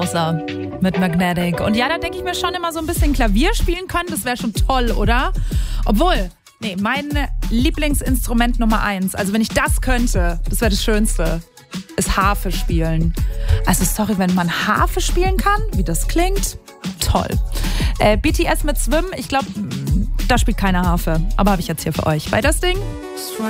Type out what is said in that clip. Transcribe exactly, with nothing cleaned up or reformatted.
außer mit Magnetic. Und ja, da denke ich mir schon immer so ein bisschen Klavier spielen können, das wäre schon toll, oder? Obwohl, nee, mein Lieblingsinstrument Nummer eins, also wenn ich das könnte, das wäre das Schönste, ist Harfe spielen. Also sorry, wenn man Harfe spielen kann, wie das klingt, toll. Äh, B T S mit Swim, ich glaube, da spielt keine Harfe, aber habe ich jetzt hier für euch. Bei das Ding